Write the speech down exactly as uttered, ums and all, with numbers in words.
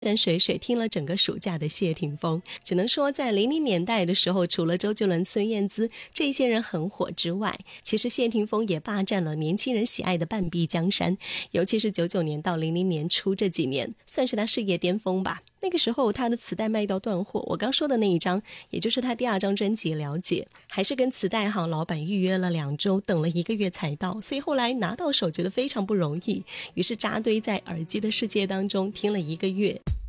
山水水听了整个暑假的谢霆锋。只能说在零零年代的时候，除了周杰伦、孙燕姿这些人很火之外，其实谢霆锋也霸占了年轻人喜爱的半壁江山。尤其是九九年到零零年初这几年，算是他事业巅峰吧。那个时候他的磁带卖到断货，我刚说的那一张也就是他第二张专辑《了解》，还是跟磁带行老板预约了两周，等了一个月才到，所以后来拿到手觉得非常不容易，于是扎堆在耳机的世界当中听了一个月。